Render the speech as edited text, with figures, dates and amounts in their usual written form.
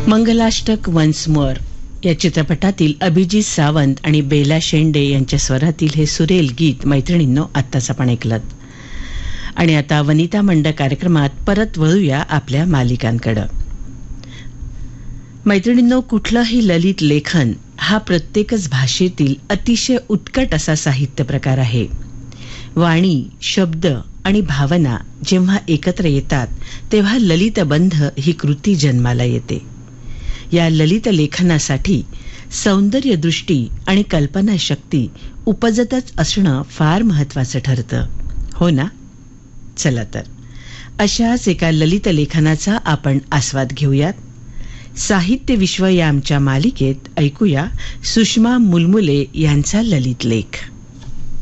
Mangalashtak once more या चित्रपटातील अभिजित सावंत आणि बेला शेंडे यांच्या स्वरातील हे सुरेल गीत मैत्रिणींनो आत्ताच आपण ऐकलं. आणि आता वनिता मंड कार्यक्रमात परत वळूया आपल्या मालिकांकडं. मैत्रिणींनो, कुठलंही ललित लेखन हा प्रत्येकच भाषेतील अतिशय उत्कट असा साहित्य प्रकार आहे. वाणी, शब्द आणि भावना जेव्हा एकत्र येतात तेव्हा ललितबंध ही कृती जन्माला येते. या ललित लेखनासाठी सौंदर्यदृष्टी आणि कल्पनाशक्ती उपजतच असणं फार महत्त्वाचं ठरतं, हो ना? चला तर अशाच एका ललित लेखनाचा आपण आस्वाद घेऊयात. साहित्य विश्व या आमच्या मालिकेत ऐकूया सुषमा मुलमुले यांचा ललित लेख.